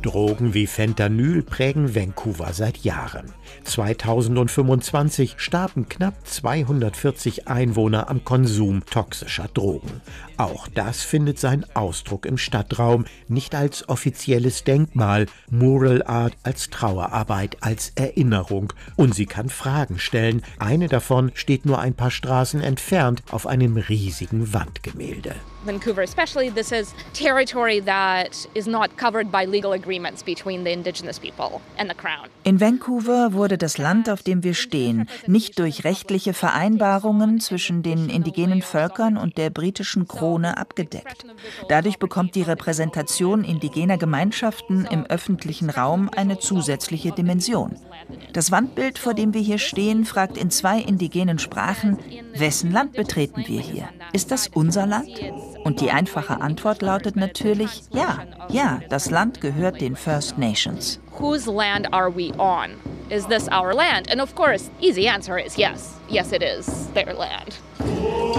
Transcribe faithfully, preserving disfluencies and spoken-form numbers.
Drogen wie Fentanyl prägen Vancouver seit Jahren. zweitausendfünfundzwanzig starben knapp zweihundertvierzig Einwohner am Konsum toxischer Drogen. Auch das findet seinen Ausdruck im Stadtraum, nicht als offizielles Denkmal, Mural Art als Trauerarbeit, als Erinnerung. Und sie kann Fragen stellen. Eine davon steht nur ein paar Straßen entfernt auf einem riesigen Wandgemälde. Vancouver especially, this is territory that is not covered by legal agreements between the indigenous people and the Crown. In Vancouver wurde das Land, auf dem wir stehen, nicht durch rechtliche Vereinbarungen zwischen den indigenen Völkern und der britischen Krone abgedeckt. Dadurch bekommt die Repräsentation indigener Gemeinschaften im öffentlichen Raum eine zusätzliche Dimension. Das Wandbild, vor dem wir hier stehen, fragt in zwei indigenen Sprachen: Wessen Land betreten wir hier? Ist das unser Land? Und die einfache Antwort lautet natürlich ja. Ja, das Land gehört den First Nations. Whose land are we on? Is this our land? And of course, easy answer is yes. Yes, it is their land.